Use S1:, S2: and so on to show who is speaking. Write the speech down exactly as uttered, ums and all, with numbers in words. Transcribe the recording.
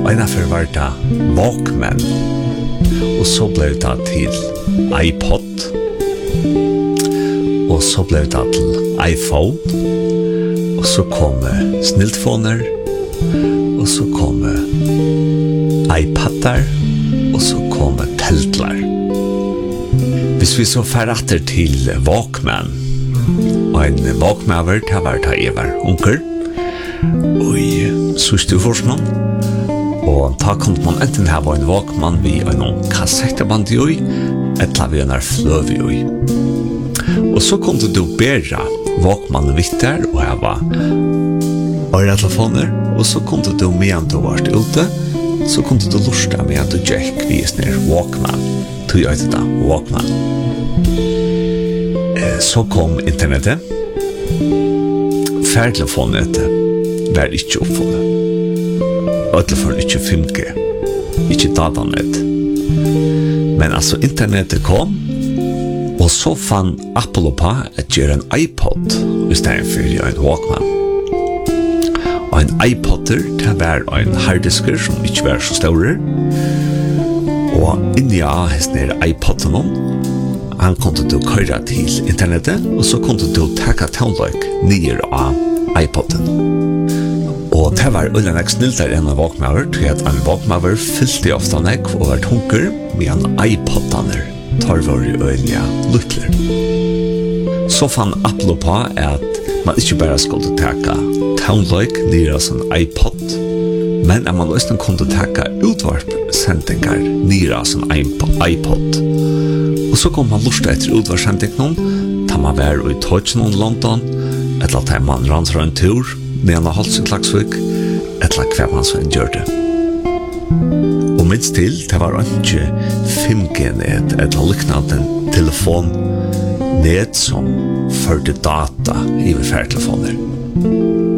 S1: en affär var det Walkman. Och så blev det till iPod. Och så blev det till iPhone. Och så kom sniltfoner. Och så kom iPadar. Och så kom teltlar. Hvis vi så färrater till Walkman. Och en Walkman var det var det Evar Onker. Och i sørste forskning. Og ta kunde man enten ha en Walkman vi en kassetteband i oi, eller vi en fløv i oi. Og så kunde du bæra Walkman vitter og hava øretelefoner, og så kunde du medan du var ute, så kunde du lusta medan du gikk vis ner Walkman. Du gjør det da, Walkman. Så kom internettet. Færtelefonet var ikke oppfunnet. Øtleføren ikke fem G, ikke datanet. Men altså internettet kom, og så fann Apple på at gjøre en iPod i stedet for en Walkman. Og en iPodder, det var en harddisker som ikke var så større. Og inni av hesten iPodden, han kunne du køyre til internettet, og så kunne du takke townløk nye av iPodden. Og det var ulike nek sniltere enn en Walkman, til at en Walkman fyllte ofte nek og var tunker, med en iPod-aner tar var i øynene luttler. Så fann Apple på at man ikke bare skulle takke townløk nye av sin iPod, men at man også kunne takke utvarpsendingar nye av sin iPod. Og så kom man lust etter utvarpsendingen, da man var i Tøtjen i London, eller at man rant en tur, med en halsen Klaksvik, etla hver man så en gjør det. Og minst til, det var ikke fem G-net, etla liknande telefon, net som førte data i færtelefoner.